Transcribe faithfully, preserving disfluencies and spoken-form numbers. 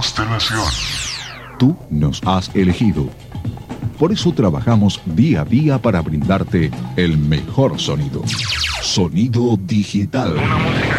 constelación. Tú nos has elegido. Por eso trabajamos día a día para brindarte el mejor sonido. Sonido digital. Una música